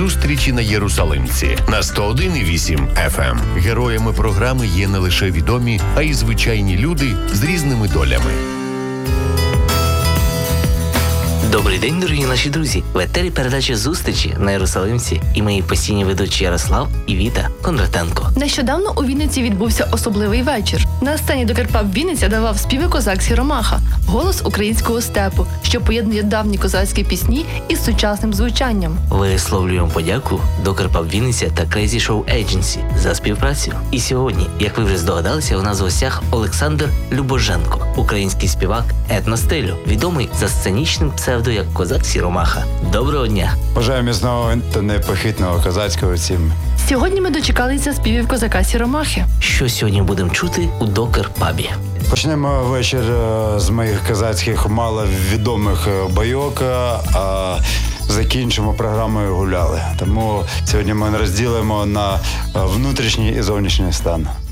зустрічі на Єрусалимці на 101,8 FM. Героями програми є не лише відомі, а й звичайні люди з різними долями. Добрий день, дорогі наші друзі! В етері передача «Зустрічі» на Єрусалимці і мої постійні ведучі Ярослав і Віта Кондратенко. Нещодавно у Вінниці відбувся особливий вечір. На сцені Докер-паб Вінниця давав співи козак Сіромаха, голос українського степу, що поєднує давні козацькі пісні із сучасним звучанням. Висловлюємо подяку Докер-паб Вінниця та Crazy Show Agency за співпрацю. І сьогодні, як ви вже здогадалися, у нас в гостях Олександр Любоженко, український співак етностилю, відомий за сценічним псевдо як козак Сіромаха. Доброго дня! Бажаю міцного та непохитного козацького всім. Сьогодні ми дочекалися співів козака Сіромахи. Що сьогодні будемо чути у Докер-пабі? Почнемо вечір з моїх козацьких маловідомих бойок, а закінчимо програмою «Гуляли». Тому сьогодні ми розділимо на внутрішній і зовнішній стан.